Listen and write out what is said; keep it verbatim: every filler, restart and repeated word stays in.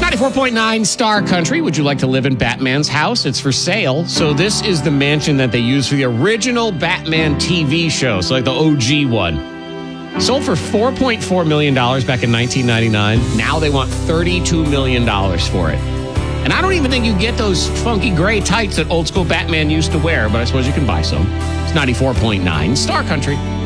ninety-four point nine Star Country. Would you like to live in Batman's house? It's for sale. So this is the mansion that they used for the original Batman T V show. So like the O G one. Sold for four point four million dollars back in nineteen ninety-nine. Now they want thirty-two million dollars for it. And I don't even think you get those funky gray tights that old school Batman used to wear, but I suppose you can buy some. It's ninety-four point nine Star Country.